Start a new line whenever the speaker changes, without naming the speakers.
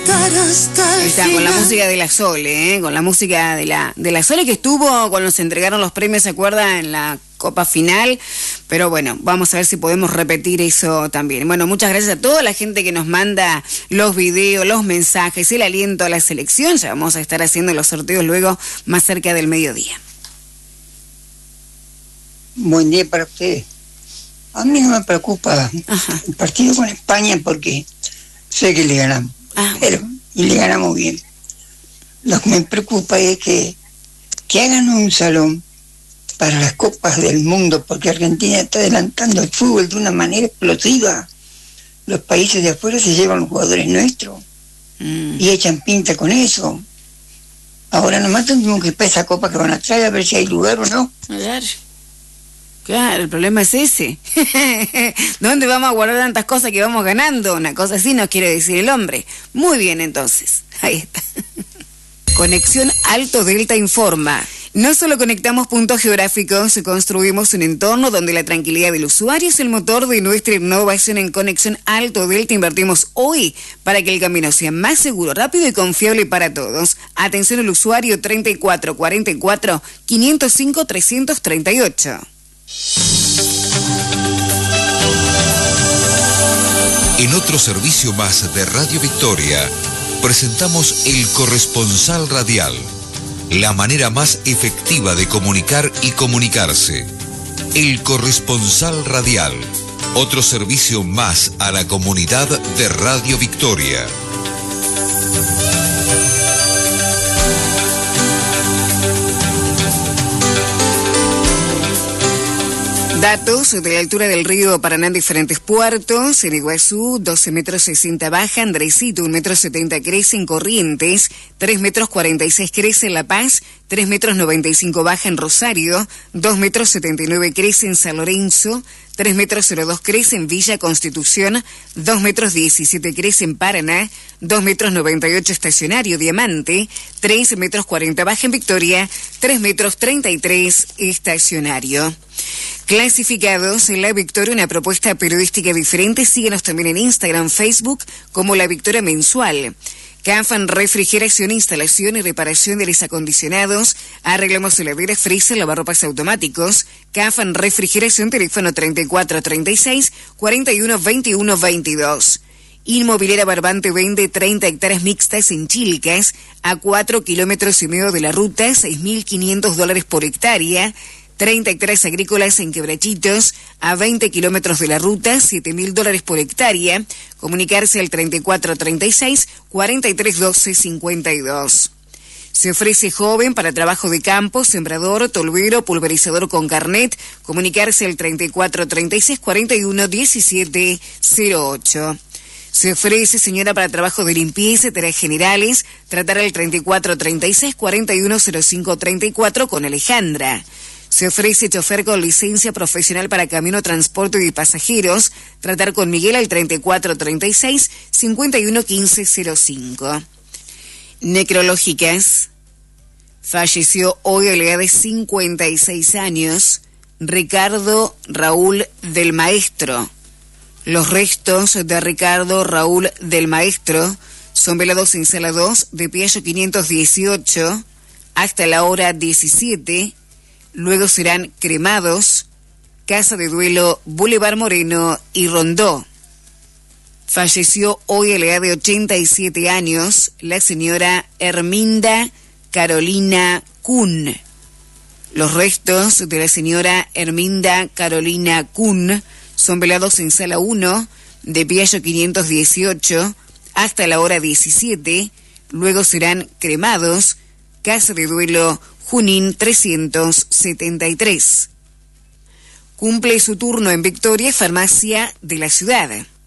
Ahí está, con la música de la Sole, con la música de la Sole, que estuvo cuando se entregaron los premios, ¿se acuerda? En la Copa Final. Pero bueno, vamos a ver si podemos repetir eso también. Bueno, muchas gracias a toda la gente que nos manda los videos, los mensajes, el aliento a la selección. Ya vamos a estar haciendo los sorteos luego, más cerca del mediodía.
Buen día para ustedes. A mí no me preocupa el partido con España porque sé que le ganamos. Y le ganamos bien. Lo que me preocupa es que hagan un salón para las copas del mundo, porque Argentina está adelantando el fútbol de una manera explosiva. Los países de afuera se llevan los jugadores nuestros y echan pinta con eso. Ahora nomás tenemos que esperar esa copa que van a traer a ver si hay lugar o no.
Claro, el problema es ese. ¿Dónde vamos a guardar tantas cosas que vamos ganando? Una cosa así nos quiere decir el hombre. Muy bien, entonces. Ahí está. Conexión Alto Delta informa. No solo conectamos puntos geográficos, construimos un entorno donde la tranquilidad del usuario es el motor de nuestra innovación. En Conexión Alto Delta invertimos hoy para que el camino sea más seguro, rápido y confiable para todos. Atención al usuario 3444 505 338.
En otro servicio más de Radio Victoria, presentamos El Corresponsal Radial, la manera más efectiva de comunicar y comunicarse. El Corresponsal Radial, otro servicio más a la comunidad de Radio Victoria.
Datos de la altura del río Paraná en diferentes puertos. En Iguazú, 12 metros 60 baja. Andresito, 1 metro 70 crece. En Corrientes, 3 metros 46 crece. En La Paz, 3 metros 95 baja. En Rosario, 2 metros 79 crece. En San Lorenzo, 3 metros 02 crece. En Villa Constitución, 2 metros 17 crece. En Paraná, 2 metros 98 estacionario. Diamante, 3 metros 40 baja. En Victoria, 3 metros 33 estacionario. Clasificados en La Victoria, una propuesta periodística diferente. Síguenos también en Instagram, Facebook, como La Victoria Mensual. CAFAN Refrigeración, instalación y reparación de aires acondicionados. Arreglamos heladeras, freezer, lavarropas automáticos. CAFAN Refrigeración, teléfono 3436 41 21 22. Inmobiliaria Barbante vende 30 hectáreas mixtas en Chilcas, a 4,5 kilómetros de la ruta, $6.500 por hectárea. 30 hectáreas agrícolas en Quebrachitos, a 20 kilómetros de la ruta, $7.000 por hectárea. Comunicarse al 3436 4312 52. Se ofrece joven para trabajo de campo, sembrador, tolvero, pulverizador con carnet. Comunicarse al 3436 41 17 08. Se ofrece señora para trabajo de limpieza, tareas generales. Tratar al 3436 41 05 34 con Alejandra. Se ofrece chofer con licencia profesional para camión, transporte de pasajeros. Tratar con Miguel al 3436 51 15 05. Necrológicas. Falleció hoy a la edad de 56 años Ricardo Raúl del Maestro. Los restos de Ricardo Raúl del Maestro son velados en Sala 2 de Piaggio 518 hasta la hora 17. Luego serán cremados, Casa de Duelo, Boulevard Moreno y Rondó. Falleció hoy a la edad de 87 años la señora Herminda Carolina Kuhn. Los restos de la señora Herminda Carolina Kuhn son velados en Sala 1 de Piaggio 518 hasta la hora 17. Luego serán cremados, Casa de Duelo, Junín 373. Cumple su turno en Victoria, farmacia de la ciudad.